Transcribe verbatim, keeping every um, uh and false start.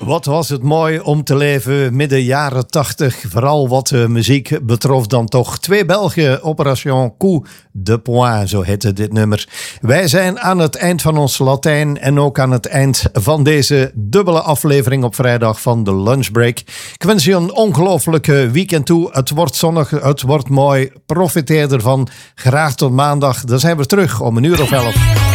Wat was het mooi om te leven midden jaren tachtig. Vooral wat de muziek betrof dan toch. Twee Belgen, Opération Coup de Poing, zo heette dit nummer. Wij zijn aan het eind van ons Latijn en ook aan het eind van deze dubbele aflevering op vrijdag van de Lunchbreak. Ik wens je een ongelooflijke weekend toe. Het wordt zonnig, het wordt mooi. Profiteer ervan. Graag tot maandag. Dan zijn we terug om een uur of elf.